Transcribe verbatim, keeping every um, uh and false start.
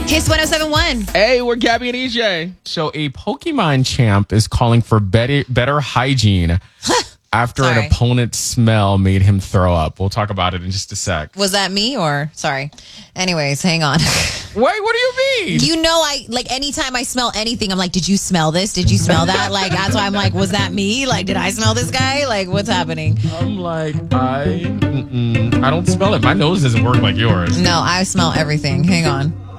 Kiss one oh seven one. Hey, we're Gabby and E J. So a Pokemon champ is calling for better, better hygiene after Sorry. an opponent's smell made him throw up. We'll talk about it in just a sec. Was that me or sorry? Anyways, hang on. Wait, what do you mean? You know, I like anytime I smell anything, I'm like, did you smell this? Did you smell that? Like, that's why I'm like, was that me? Like, did I smell this guy? Like, what's happening? I'm like, I, mm-mm, I don't smell it. My nose doesn't work like yours. No, I smell everything. Hang on.